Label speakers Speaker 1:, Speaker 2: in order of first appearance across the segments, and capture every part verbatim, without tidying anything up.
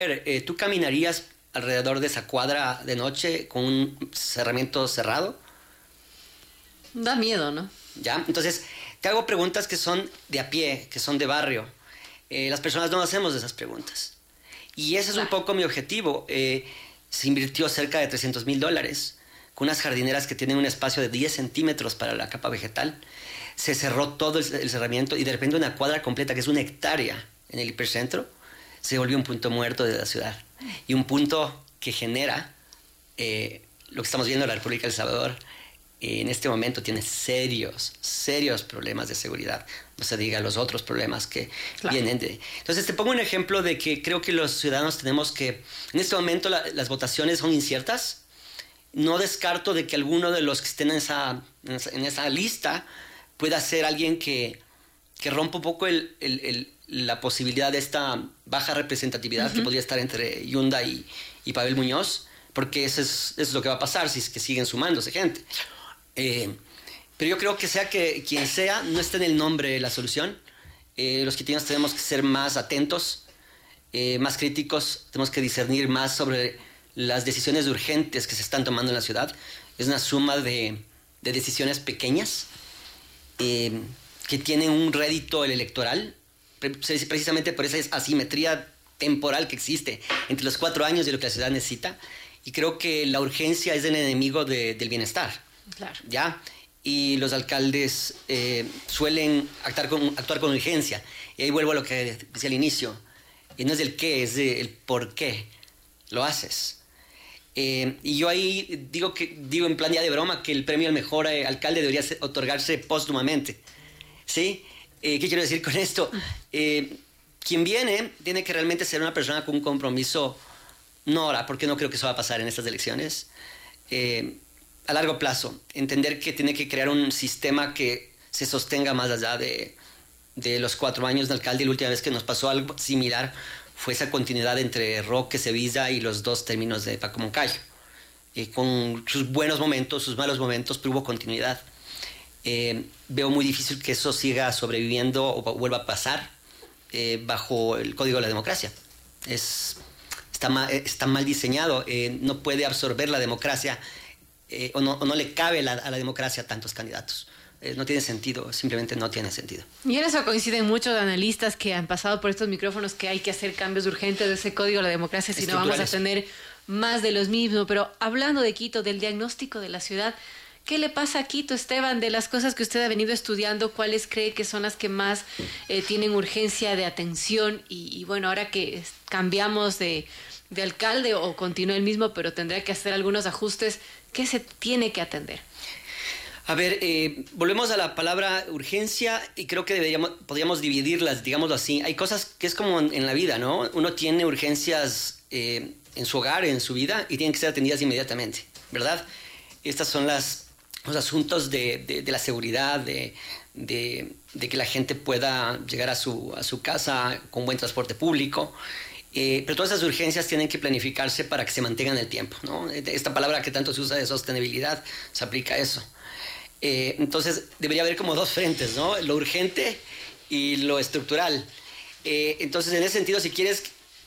Speaker 1: Eh, ¿Tú caminarías alrededor de esa cuadra de noche con un cerramiento cerrado?
Speaker 2: Da miedo, ¿no?
Speaker 1: ¿Ya? Entonces, te hago preguntas que son de a pie, que son de barrio. Eh, las personas no hacemos esas preguntas. Y ese es un poco mi objetivo. Eh, se invirtió cerca de trescientos mil dólares con unas jardineras que tienen un espacio de diez centímetros para la capa vegetal. Se cerró todo el, el cerramiento y de repente una cuadra completa, que es una hectárea en el hipercentro, se volvió un punto muerto de la ciudad. Y un punto que genera eh, lo que estamos viendo en la República del Salvador. En este momento tiene serios, serios problemas de seguridad. No se diga los otros problemas que claro. vienen de... Entonces, te pongo un ejemplo de que creo que los ciudadanos tenemos que... En este momento la, las votaciones son inciertas. No descarto de que alguno de los que estén en esa, en esa, en esa lista pueda ser alguien que, que rompa un poco el, el, el, la posibilidad de esta baja representatividad uh-huh. que podría estar entre Yunda y, y Pavel Muñoz, porque eso es, eso es lo que va a pasar si es que siguen sumándose gente. Eh, pero yo creo que sea que quien sea, no está en el nombre de la solución. Eh, los quiteños tenemos que ser más atentos, eh, más críticos, tenemos que discernir más sobre las decisiones urgentes que se están tomando en la ciudad. Es una suma de, de decisiones pequeñas eh, que tienen un rédito electoral, precisamente por esa asimetría temporal que existe entre los cuatro años y lo que la ciudad necesita. Y creo que la urgencia es el enemigo de, del bienestar.
Speaker 2: Claro.
Speaker 1: ¿Ya? Y los alcaldes eh, suelen actuar con, actuar con urgencia. Y ahí vuelvo a lo que decía al inicio. Y no es el qué, es el por qué lo haces. Eh, y yo ahí digo, que, digo en plan ya de broma que el premio al mejor eh, alcalde debería ser, otorgarse póstumamente. ¿Sí? Eh, ¿Qué quiero decir con esto? Eh, quien viene tiene que realmente ser una persona con un compromiso, no ahora, porque no creo que eso va a pasar en estas elecciones, eh, a largo plazo. Entender que tiene que crear un sistema que se sostenga más allá de, de los cuatro años de alcalde. Y la última vez que nos pasó algo similar fue esa continuidad entre Roque, Sevilla y los dos términos de Paco Moncayo. Eh, con sus buenos momentos, sus malos momentos, pero hubo continuidad. Eh, veo muy difícil que eso siga sobreviviendo o vuelva a pasar eh, bajo el código de la democracia. Es, está, mal, está mal diseñado, eh, no puede absorber la democracia eh, o, no, o no le cabe la, a la democracia tantos candidatos. Eh, no tiene sentido, simplemente no tiene sentido.
Speaker 2: Y en eso coinciden muchos analistas que han pasado por estos micrófonos que hay que hacer cambios urgentes de ese código de la democracia, si no vamos a tener más de los mismos. Pero hablando de Quito, del diagnóstico de la ciudad, ¿qué le pasa a Quito, Esteban? De las cosas que usted ha venido estudiando, ¿cuáles cree que son las que más eh, tienen urgencia de atención? Y, y bueno, ahora que cambiamos de, de alcalde o continúa el mismo, pero tendrá que hacer algunos ajustes, ¿qué se tiene que atender?
Speaker 1: A ver, eh, volvemos a la palabra urgencia y creo que deberíamos, podríamos dividirlas, digámoslo así. Hay cosas que es como en, en la vida, ¿no? Uno tiene urgencias eh, en su hogar, en su vida, y tienen que ser atendidas inmediatamente, ¿verdad? Estas son las... los asuntos de, de, de la seguridad, de, de, de que la gente pueda llegar a su, a su casa con buen transporte público. Eh, pero todas esas urgencias tienen que planificarse para que se mantengan el tiempo, ¿no? Esta palabra que tanto se usa de sostenibilidad se aplica a eso. Eh, entonces debería haber como dos frentes, ¿no? Lo urgente y lo estructural. Eh, entonces, en ese sentido, si quieres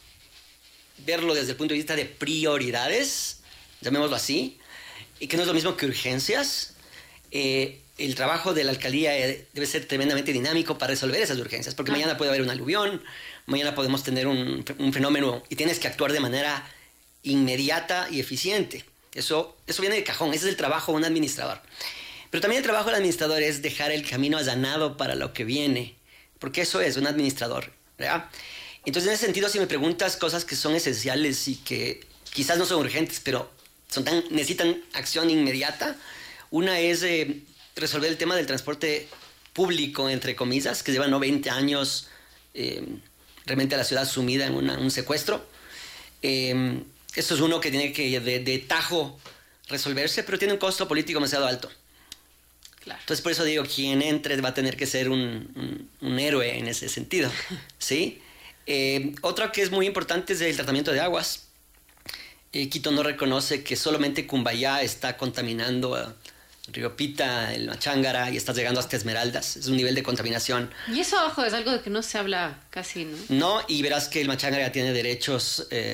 Speaker 1: verlo desde el punto de vista de prioridades, llamémoslo así, y que no es lo mismo que urgencias, eh, el trabajo de la alcaldía debe ser tremendamente dinámico para resolver esas urgencias, porque ah. mañana puede haber un aluvión, mañana podemos tener un, un fenómeno y tienes que actuar de manera inmediata y eficiente. Eso, eso viene de cajón, ese es el trabajo de un administrador. Pero también el trabajo del administrador es dejar el camino allanado para lo que viene, porque eso es un administrador, ¿verdad? Entonces, en ese sentido, si me preguntas cosas que son esenciales y que quizás no son urgentes, pero son tan, necesitan acción inmediata. Una es eh, resolver el tema del transporte público, entre comillas, que lleva noventa años eh, realmente a la ciudad sumida en una, un secuestro. Eh, esto es uno que tiene que de, de tajo resolverse, pero tiene un costo político demasiado alto.
Speaker 2: Claro.
Speaker 1: Entonces, por eso digo, quien entre va a tener que ser un, un, un héroe en ese sentido, ¿sí? Eh, otra que es muy importante es el tratamiento de aguas. Eh, Quito no reconoce que solamente Cumbayá está contaminando Río Pita, el Machángara, y estás llegando hasta Esmeraldas. Es un nivel de contaminación.
Speaker 2: Y eso abajo es algo de que no se habla casi, ¿no?
Speaker 1: No, y verás que el Machángara tiene derechos eh,